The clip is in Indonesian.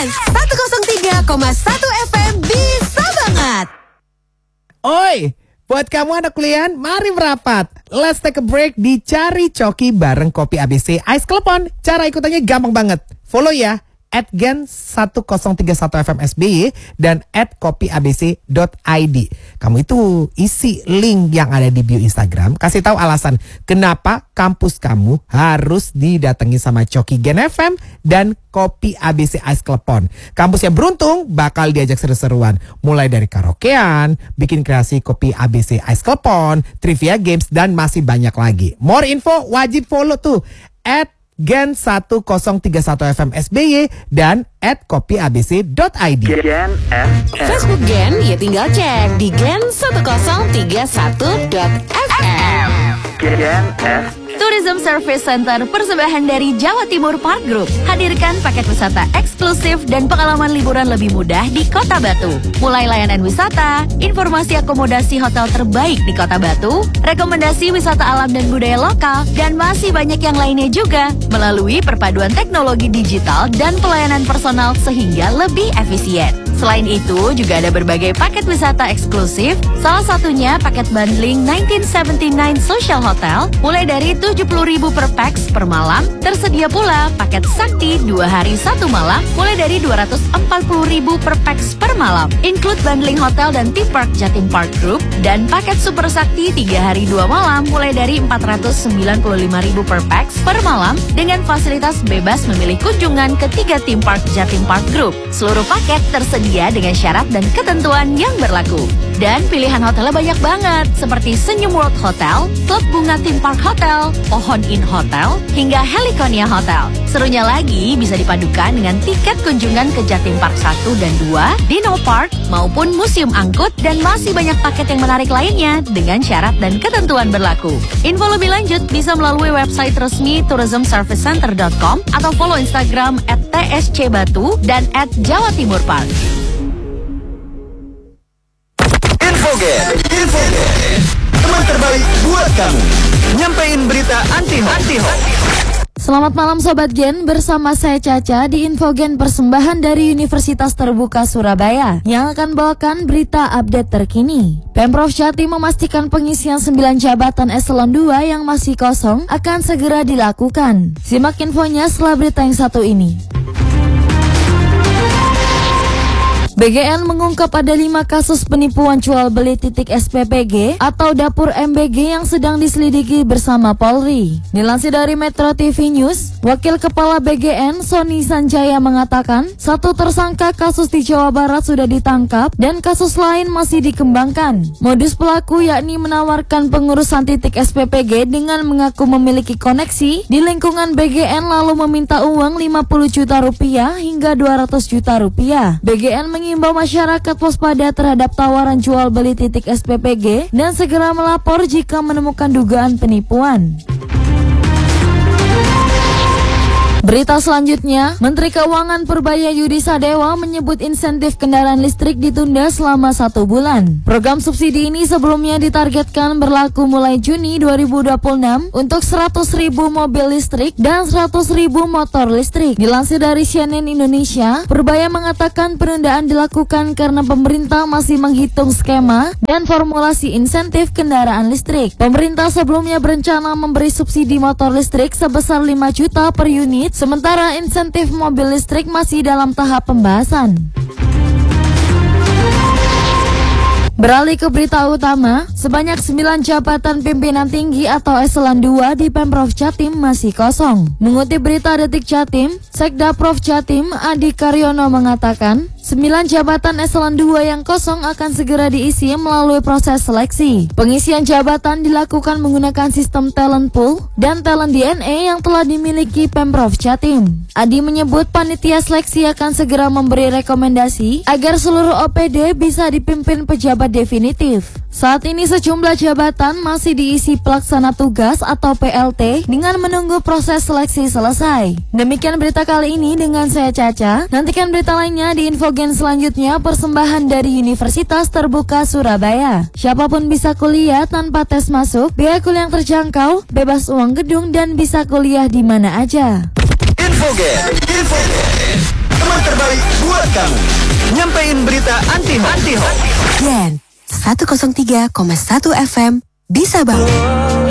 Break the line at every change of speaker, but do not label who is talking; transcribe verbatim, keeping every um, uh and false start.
Gen seratus tiga koma satu F M bisa banget.
Oi, buat kamu anak kuliah, mari merapat. Let's take a break di Cari Coki bareng Kopi A B C Ais Klepon. Cara ikutannya gampang banget. Follow ya, at gen seratus tiga satu F M S B Y dan at kopi a b c dot i d. Kamu itu isi link yang ada di bio Instagram. Kasih tahu alasan kenapa kampus kamu harus didatangi sama Coki Gen F M dan Kopi A B C Ais Klepon. Kampus yang beruntung bakal diajak seru-seruan. Mulai dari karaokean, bikin kreasi Kopi A B C Ais Klepon, trivia games, dan masih banyak lagi. More info wajib follow tuh at gen seratus tiga satu F M S B Y dan at kopi a b c dot i d.
Gen F M.
Facebook Gen ya tinggal cek di gen seratus tiga satu dot F M.
Gen F M.
Tourism Service Center persembahan dari Jawa Timur Park Group hadirkan paket wisata eksklusif dan pengalaman liburan lebih mudah di Kota Batu. Mulai layanan wisata, informasi akomodasi hotel terbaik di Kota Batu, rekomendasi wisata alam dan budaya lokal, dan masih banyak yang lainnya juga melalui perpaduan teknologi digital dan pelayanan personal sehingga lebih efisien. Selain itu, juga ada berbagai paket wisata eksklusif, salah satunya paket bundling nineteen seventy-nine Social Hotel, mulai dari tujuh puluh ribu per pax per malam. Tersedia pula paket Sakti dua hari satu malam, mulai dari dua ratus empat puluh ribu per pax per malam. Include bundling hotel dan theme park Jatim Park Group, dan paket Super Sakti tiga hari dua malam, mulai dari empat ratus sembilan puluh lima ribu per pax per malam, dengan fasilitas bebas memilih kunjungan ke tiga theme park Jatim Park Group. Seluruh paket tersedia dengan syarat dan ketentuan yang berlaku. Dan pilihan hotelnya banyak banget, seperti Senyum World Hotel, Klub Bunga Theme Park Hotel, Pohon Inn Hotel, hingga Heliconia Hotel. Serunya lagi bisa dipadukan dengan tiket kunjungan ke Jatim Park satu dan dua, Dino Park, maupun Museum Angkut, dan masih banyak paket yang menarik lainnya dengan syarat dan ketentuan berlaku. Info lebih lanjut bisa melalui website resmi tourism service center dot com atau follow Instagram at t s c batu dan at jawa timur park.
Infogen, Infogen, teman terbaik buat kamu. Nyampein berita anti-hoax. Anti-hoax.
Selamat malam Sobat Gen, bersama saya Caca di Infogen persembahan dari Universitas Terbuka Surabaya yang akan bawakan berita update terkini. Pemprov Jatim memastikan pengisian sembilan jabatan eselon dua yang masih kosong akan segera dilakukan. Simak infonya setelah berita yang satu ini. B G N mengungkap ada lima kasus penipuan jual beli titik S P P G atau dapur M B G yang sedang diselidiki bersama Polri. Dilansir dari Metro T V News, Wakil Kepala B G N Sony Sanjaya mengatakan satu tersangka kasus di Jawa Barat sudah ditangkap dan kasus lain masih dikembangkan. Modus pelaku yakni menawarkan pengurusan titik S P P G dengan mengaku memiliki koneksi di lingkungan B G N lalu meminta uang lima puluh juta rupiah hingga dua ratus juta rupiah. B G N mengingatkan mengimbau masyarakat waspada terhadap tawaran jual beli titik S P P G dan segera melapor jika menemukan dugaan penipuan. Berita selanjutnya, Menteri Keuangan Purbaya Yudi Sadewa menyebut insentif kendaraan listrik ditunda selama satu bulan. Program subsidi ini sebelumnya ditargetkan berlaku mulai Juni dua ribu dua puluh enam untuk seratus ribu mobil listrik dan seratus ribu motor listrik. Dilansir dari C N N Indonesia, Purbaya mengatakan penundaan dilakukan karena pemerintah masih menghitung skema dan formulasi insentif kendaraan listrik. Pemerintah sebelumnya berencana memberi subsidi motor listrik sebesar lima juta per unit, sementara insentif mobil listrik masih dalam tahap pembahasan. Beralih ke berita utama, sebanyak sembilan jabatan pimpinan tinggi atau eselon dua di Pemprov Jatim masih kosong. Mengutip berita Detik Jatim, Sekda Prof Jatim Adi Karyono mengatakan, sembilan jabatan eselon dua yang kosong akan segera diisi melalui proses seleksi. Pengisian jabatan dilakukan menggunakan sistem talent pool dan talent D N A yang telah dimiliki Pemprov Jatim. Adi menyebut panitia seleksi akan segera memberi rekomendasi agar seluruh O P D bisa dipimpin pejabat definitif. Saat ini sejumlah jabatan masih diisi pelaksana tugas atau P L T dengan menunggu proses seleksi selesai. Demikian berita kali ini dengan saya Caca. Nantikan berita lainnya di Infogen selanjutnya, persembahan dari Universitas Terbuka Surabaya. Siapapun bisa kuliah tanpa tes masuk, biaya kuliah yang terjangkau, bebas uang gedung, dan bisa kuliah di mana aja.
Infogen, Infogen, teman terbaik terbaik buat kamu. Nyampein berita anti hoax.
Gen seratus tiga koma satu F M bisa banget.